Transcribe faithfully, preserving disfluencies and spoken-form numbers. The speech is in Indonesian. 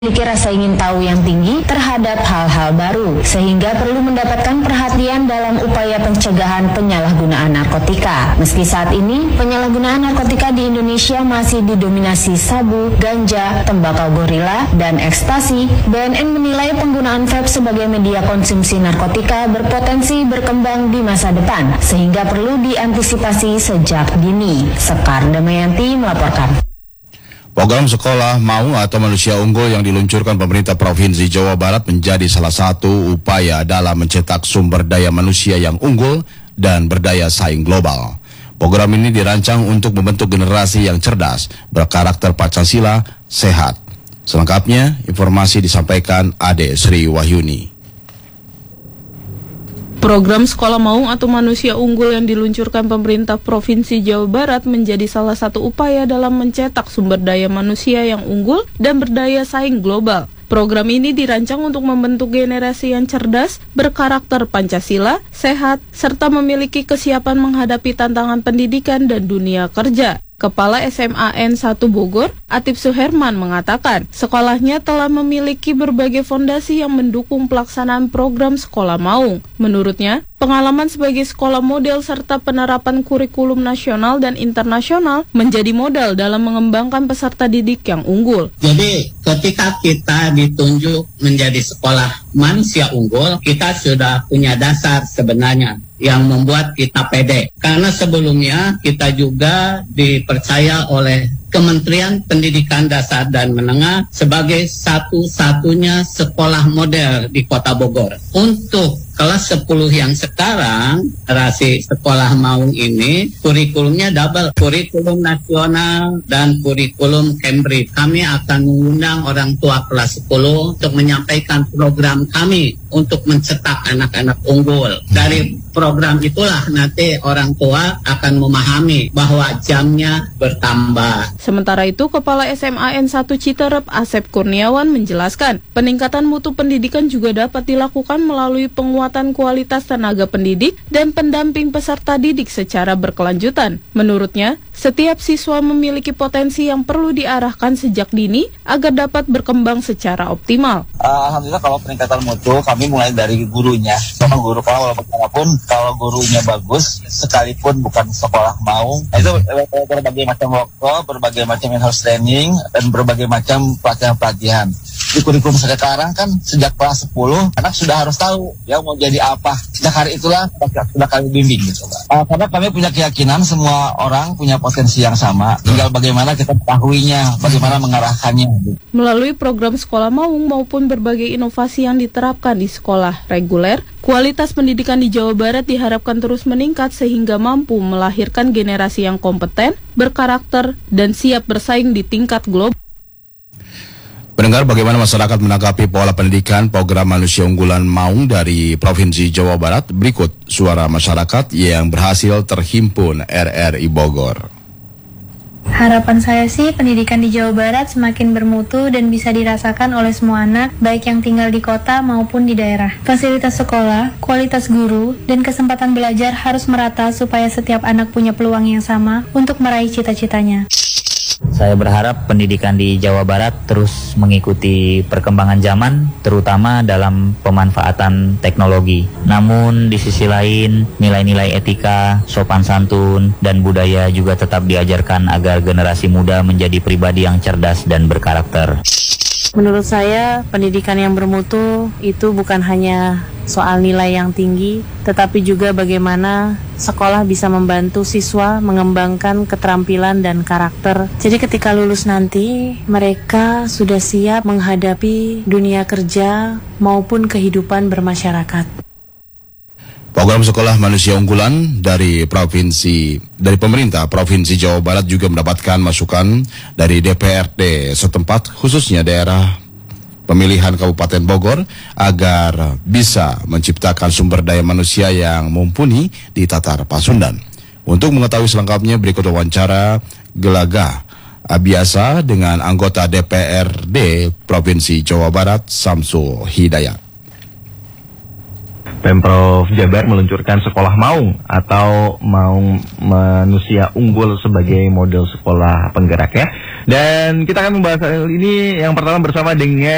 memiliki rasa ingin tahu yang tinggi terhadap hal-hal baru, sehingga perlu mendapatkan perhatian dalam upaya pencegahan penyalahgunaan narkotika. Meski saat ini, penyalahgunaan narkotika di Indonesia masih didominasi sabu, ganja, tembakau gorila, dan ekstasi, B N N menilai penggunaan vape sebagai media konsumsi narkotika berpotensi berkembang di masa depan, sehingga perlu diantisipasi sejak dini. Sekar Damayanti melaporkan. Program Sekolah Mau atau Manusia Unggul yang diluncurkan pemerintah Provinsi Jawa Barat menjadi salah satu upaya dalam mencetak sumber daya manusia yang unggul dan berdaya saing global. Program ini dirancang untuk membentuk generasi yang cerdas, berkarakter Pancasila, sehat. Selengkapnya, informasi disampaikan Ade Sri Wahyuni. Program Sekolah Mau atau Manusia Unggul yang diluncurkan pemerintah Provinsi Jawa Barat menjadi salah satu upaya dalam mencetak sumber daya manusia yang unggul dan berdaya saing global. Program ini dirancang untuk membentuk generasi yang cerdas, berkarakter Pancasila, sehat, serta memiliki kesiapan menghadapi tantangan pendidikan dan dunia kerja. Kepala S M A N satu Bogor, Atif Suherman mengatakan, sekolahnya telah memiliki berbagai fondasi yang mendukung pelaksanaan program Sekolah Mau. Menurutnya, pengalaman sebagai sekolah model serta penerapan kurikulum nasional dan internasional menjadi modal dalam mengembangkan peserta didik yang unggul. Jadi, ketika kita ditunjuk menjadi sekolah manusia unggul, kita sudah punya dasar sebenarnya yang membuat kita pede. Karena sebelumnya kita juga dipercaya oleh Kementerian Pendidikan Dasar dan Menengah sebagai satu-satunya sekolah model di Kota Bogor. Untuk kelas sepuluh yang sekarang, rasi Sekolah Mau ini, kurikulumnya double, kurikulum nasional dan kurikulum Cambridge. Kami akan mengundang orang tua kelas sepuluh untuk menyampaikan program kami untuk mencetak anak-anak unggul. Dari program itulah nanti orang tua akan memahami bahwa jamnya bertambah. Sementara itu, Kepala S M A N satu Citerep, Asep Kurniawan menjelaskan, peningkatan mutu pendidikan juga dapat dilakukan melalui penguatan kualitas tenaga pendidik dan pendamping peserta didik secara berkelanjutan. Menurutnya, setiap siswa memiliki potensi yang perlu diarahkan sejak dini agar dapat berkembang secara optimal. Alhamdulillah kalau peningkatan mutu kami mulai dari gurunya. Sama guru kalau bagaimanapun kalau gurunya bagus, sekalipun bukan sekolah mau, itu berbagai macam workshop, berbagai macam in-house training, dan berbagai macam pelatihan-pelatihan. Di kurikulum sekarang kan sejak kelas sepuluh, anak sudah harus tahu ya mau jadi apa. Sejak hari itulah sudah kami bimbing gitu. Uh, karena kami punya keyakinan semua orang punya potensi yang sama, tinggal bagaimana kita mengetahuinya, bagaimana mengarahkannya. Gitu. Melalui program Sekolah Mau maupun berbagai inovasi yang diterapkan di sekolah reguler, kualitas pendidikan di Jawa Barat diharapkan terus meningkat sehingga mampu melahirkan generasi yang kompeten, berkarakter, dan siap bersaing di tingkat global. Pendengar, bagaimana masyarakat menanggapi pola pendidikan program Manusia Unggulan Maung dari Provinsi Jawa Barat? Berikut suara masyarakat yang berhasil terhimpun R R I Bogor. Harapan saya sih pendidikan di Jawa Barat semakin bermutu dan bisa dirasakan oleh semua anak, baik yang tinggal di kota maupun di daerah. Fasilitas sekolah, kualitas guru, dan kesempatan belajar harus merata supaya setiap anak punya peluang yang sama untuk meraih cita-citanya. Saya berharap pendidikan di Jawa Barat terus mengikuti perkembangan zaman, terutama dalam pemanfaatan teknologi. Namun di sisi lain, nilai-nilai etika, sopan santun, dan budaya juga tetap diajarkan agar generasi muda menjadi pribadi yang cerdas dan berkarakter. Menurut saya, pendidikan yang bermutu itu bukan hanya soal nilai yang tinggi, tetapi juga bagaimana sekolah bisa membantu siswa mengembangkan keterampilan dan karakter. Jadi ketika lulus nanti, mereka sudah siap menghadapi dunia kerja maupun kehidupan bermasyarakat. Program Sekolah Manusia Unggulan dari provinsi dari pemerintah Provinsi Jawa Barat juga mendapatkan masukan dari D P R D setempat, khususnya daerah pemilihan Kabupaten Bogor, agar bisa menciptakan sumber daya manusia yang mumpuni di Tatar Pasundan. Untuk mengetahui selengkapnya, berikut wawancara Gelagah Abiasa dengan anggota D P R D Provinsi Jawa Barat, Samsul Hidayat. Pemprov Jabar meluncurkan Sekolah Maung atau Maung Manusia Unggul sebagai model sekolah penggerak ya. Dan kita akan membahas hal ini yang pertama bersama dengan